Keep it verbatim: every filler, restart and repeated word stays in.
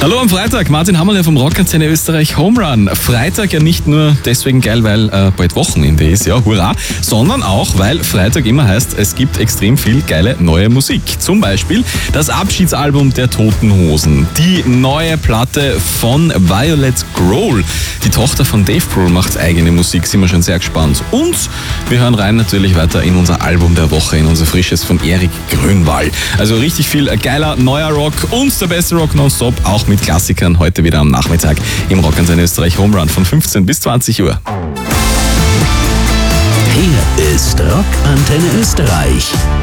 Hallo am Freitag, Martin Hammerle vom Rockantenne Österreich Home Run. Freitag ja nicht nur deswegen geil, weil äh, bald Wochenende ist, ja, hurra, sondern auch, weil Freitag immer heißt, es gibt extrem viel geile neue Musik. Zum Beispiel das Abschiedsalbum der Toten Hosen, die neue Platte von Violet Grohl. Die Tochter von Dave Grohl macht eigene Musik, sind wir schon sehr gespannt. Und wir hören rein natürlich weiter in unser Album der Woche, in unser frisches von Erik Grönwall. Also richtig viel geiler neuer Rock und der beste Rock nonstop, auch mit Klassikern, heute wieder am Nachmittag im Rockantenne Österreich Home Run von fünfzehn bis zwanzig Uhr. Hier ist Rockantenne Österreich.